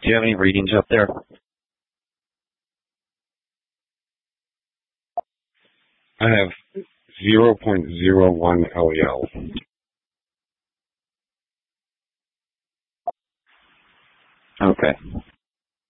Do you have any readings up there? I have 0.01 LEL. Okay.